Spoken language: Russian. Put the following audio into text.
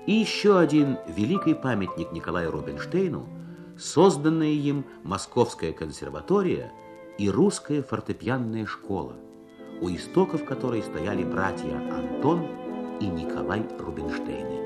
И еще один великий памятник Николаю Рубинштейну, созданная им Московская консерватория и Русская фортепианная школа, у истоков которой стояли братья Антон и Николай Рубинштейны.